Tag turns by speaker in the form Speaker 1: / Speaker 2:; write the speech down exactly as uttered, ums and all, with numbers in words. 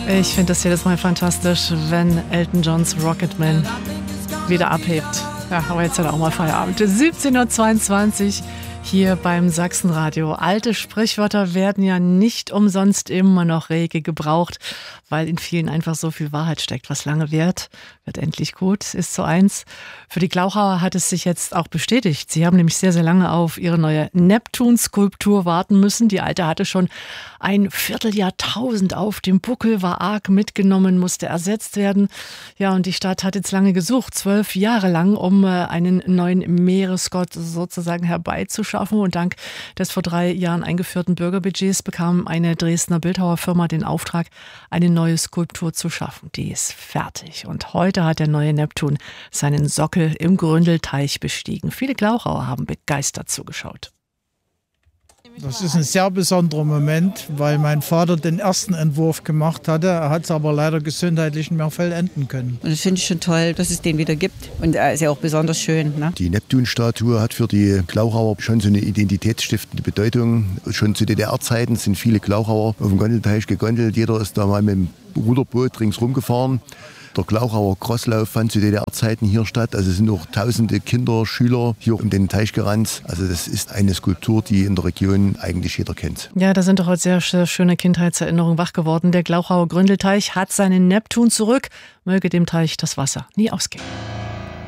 Speaker 1: Ich finde das jedes Mal fantastisch, wenn Elton Johns Rocketman wieder abhebt. Ja, aber jetzt hat er auch mal Feierabend. siebzehn Uhr zweiundzwanzig hier beim Sachsenradio. Alte Sprichwörter werden ja nicht umsonst immer noch rege gebraucht, weil in vielen einfach so viel Wahrheit steckt. Was lange währt, wird endlich gut, ist so eins. Für die Glauchauer hat es sich jetzt auch bestätigt. Sie haben nämlich sehr, sehr lange auf ihre neue Neptun-Skulptur warten müssen. Die alte hatte schon ein Vierteljahrtausend auf dem Buckel, war arg mitgenommen, musste ersetzt werden. Ja, und die Stadt hat jetzt lange gesucht, zwölf Jahre lang, um einen neuen Meeresgott sozusagen herbeizuschaffen. Und dank des vor drei Jahren eingeführten Bürgerbudgets bekam eine Dresdner Bildhauerfirma den Auftrag, eine neue Skulptur zu schaffen. Die ist fertig. Und heute hat der neue Neptun seinen Sockel im Gründelteich bestiegen. Viele Glauchauer haben begeistert zugeschaut.
Speaker 2: Das ist ein sehr besonderer Moment, weil mein Vater den ersten Entwurf gemacht hatte. Er hat es aber leider gesundheitlich nicht mehr vollenden können.
Speaker 3: Und das finde ich schon toll, dass es den wieder gibt. Und er ist ja auch besonders schön. Ne?
Speaker 4: Die Neptun-Statue hat für die Glauchauer schon so eine identitätsstiftende Bedeutung. Schon zu D D R-Zeiten sind viele Glauchauer auf dem Gondelteich gegondelt. Jeder ist da mal mit dem Ruderboot ringsrum gefahren. Der Glauchauer Crosslauf fand zu D D R-Zeiten hier statt. Also es sind auch tausende Kinder, Schüler hier um den Teich gerannt. Also das ist eine Skulptur, die in der Region eigentlich jeder kennt.
Speaker 1: Ja, da sind doch heute sehr, sehr schöne Kindheitserinnerungen wach geworden. Der Glauchauer Gründelteich hat seinen Neptun zurück. Möge dem Teich das Wasser nie ausgehen.